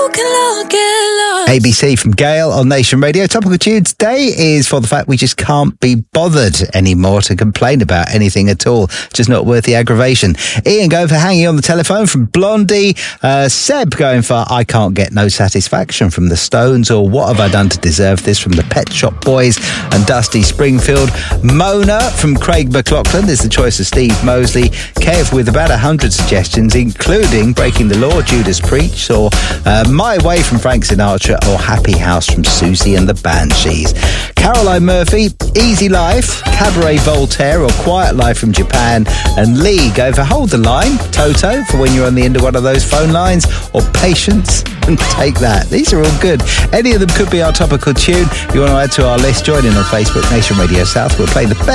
ABC from Gail on Nation Radio. Topical tune today is for the fact we just can't be bothered anymore to complain about anything at all. Just not worth the aggravation. Ian going for Hanging on the Telephone from Blondie. Seb going for I Can't Get No Satisfaction from the Stones, or What Have I Done to Deserve This from the Pet Shop Boys and Dusty Springfield. Mona from Craig McLaughlin is the choice of Steve Mosley. Kev with about 100 suggestions, including Breaking the Law, Judas Priest, or My Way from Frank Sinatra, or Happy House from Susie and the Banshees. Caroline Murphy, Easy Life, Cabaret Voltaire, or Quiet Life from Japan. And Lee go for Hold the Line, Toto, for when you're on the end of one of those phone lines, or Patience and Take That. These are all good. Any of them could be our topical tune. If you want to add to our list, join in on Facebook, Nation Radio South. We'll play the best